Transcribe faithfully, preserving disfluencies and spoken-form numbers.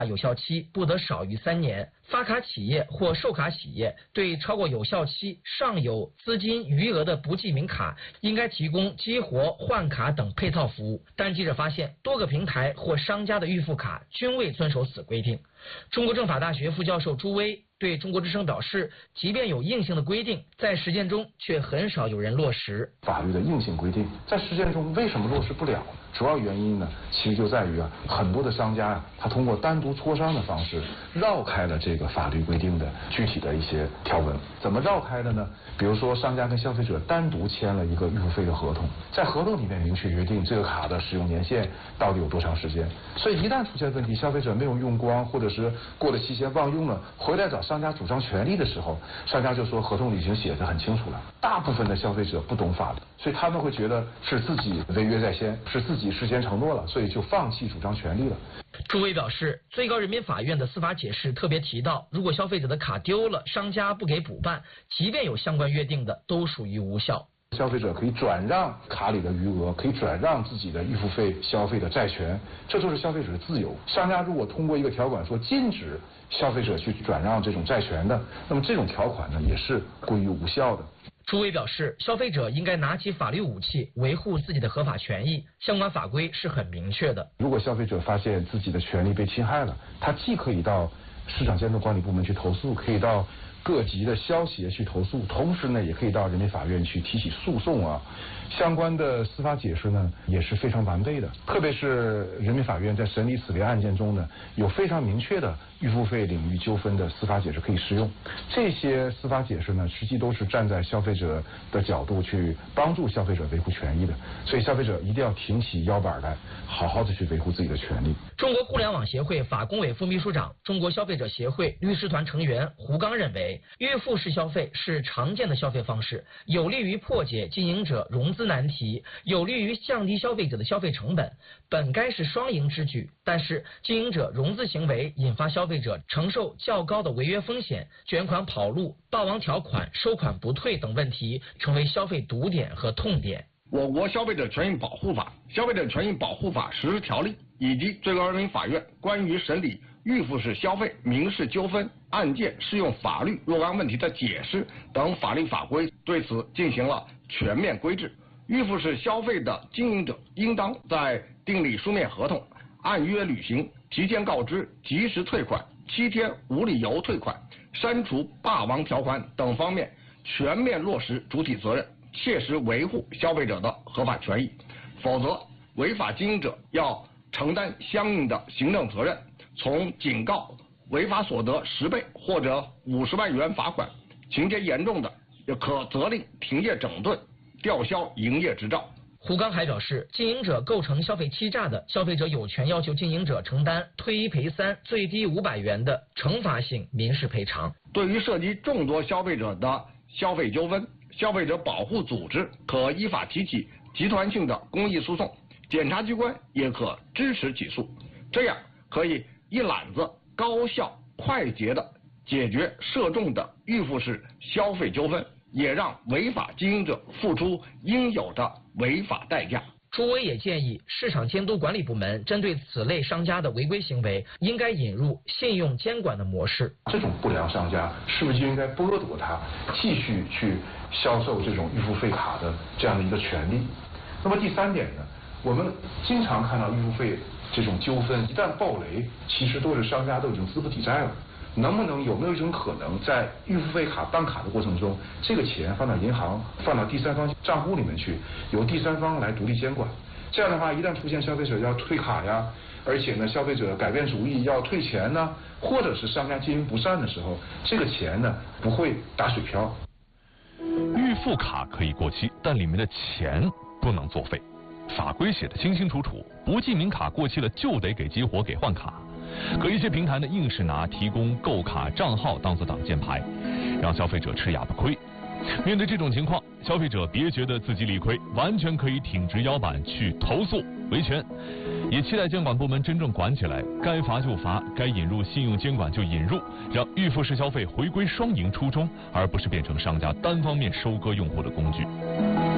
有效期不得少于三年。发卡企业或授卡企业对超过有效期尚有资金余额的不记名卡，应该提供激活、换卡等配套服务。但记者发现，多个平台或商家的预付卡均未遵守此规定。中国政法大学副教授朱威对中国之声表示，即便有硬性的规定，在实践中却很少有人落实。 法律的硬性规定在实践中为什么落实不了？主要原因呢，其实就在于啊，很多的商家啊，他通过单独磋商的方式绕开了这个法律规定的具体的一些条文。怎么绕开的呢？比如说，商家跟消费者单独签了一个预付费的合同，在合同里面明确约定这个卡的使用年限到底有多长时间。所以一旦出现问题，消费者没有用光，或者是过了期限忘用了，回来找商家主张权利的时候，商家就说合同里已经写得很清楚了。大部分的消费者不懂法律，所以他们会觉得是自己违约在先，是自己事先承诺了，所以就放弃主张权利了。 朱威表示，最高人民法院的司法解释特别提到，如果消费者的卡丢了，商家不给补办，即便有相关约定的，都属于无效。 消费者可以转让卡里的余额，可以转让自己的预付费消费的债权，这就是消费者的自由。商家如果通过一个条款说禁止消费者去转让这种债权的，那么这种条款呢也是归于无效的。 朱威表示，消费者应该拿起法律武器，维护自己的合法权益，相关法规是很明确的。 如果消费者发现自己的权利被侵害了，他既可以到市场监督管理部门去投诉，可以到各级的消协去投诉，同时呢，也可以到人民法院去提起诉讼啊。相关的司法解释呢也是非常完备的，特别是人民法院在审理此类案件中呢，有非常明确的预付费领域纠纷的司法解释可以适用。这些司法解释呢，实际都是站在消费者的角度去帮助消费者维护权益的，所以消费者一定要挺起腰板来，好好的去维护自己的权利。 中国互联网协会法工委副秘书长、中国消费者协会律师团成员胡刚认为，预付式消费是常见的消费方式，有利于破解经营者融资难题，有利于降低消费者的消费成本，本该是双赢之举。但是经营者融资行为引发消费者承受较高的违约风险，卷款跑路、霸王条款、收款不退等问题，成为消费堵点和痛点。 我国消费者权益保护法、消费者权益保护法实施条例以及最高人民法院关于审理预付式消费民事纠纷案件适用法律若干问题的解释等法律法规对此进行了全面规制。预付式消费的经营者应当在订立书面合同、按约履行、提前告知、及时退款、七天无理由退款、删除霸王条款等方面全面落实主体责任，切实维护消费者的合法权益，否则违法经营者要承担相应的行政责任，从警告、违法所得十倍或者五十万元罚款，情节严重的也可责令停业整顿、吊销营业执照。 胡刚还表示，经营者构成消费欺诈的，消费者有权要求经营者承担退一赔三、最低五百元的惩罚性民事赔偿。 对于涉及众多消费者的消费纠纷，消费者保护组织可依法提起集团性的公益诉讼，检察机关也可支持起诉，这样可以一揽子高效快捷地解决涉众的预付式消费纠纷，也让违法经营者付出应有的违法代价。 朱威也建议市场监督管理部门针对此类商家的违规行为，应该引入信用监管的模式。 这种不良商家是不是就应该剥夺他继续去销售这种预付费卡的这样的一个权利？那么第三点呢，我们经常看到预付费这种纠纷一旦爆雷，其实都是商家都已经资不抵债了。能不能有没有一种可能，在预付费卡办卡的过程中，这个钱放到银行、放到第三方账户里面去，由第三方来独立监管？这样的话，一旦出现消费者要退卡呀，而且呢，消费者改变主意要退钱呢，或者是商家经营不善的时候，这个钱呢不会打水漂。 预付卡可以过期，但里面的钱不能作废。法规写得清清楚楚，不记名卡过期了就得给激活、给换卡。可一些平台呢，硬是拿提供购卡账号当作挡箭牌，让消费者吃哑巴亏。面对这种情况，消费者别觉得自己理亏，完全可以挺直腰板去投诉维权。也期待监管部门真正管起来，该罚就罚，该引入信用监管就引入，让预付式消费回归双赢初衷，而不是变成商家单方面收割用户的工具。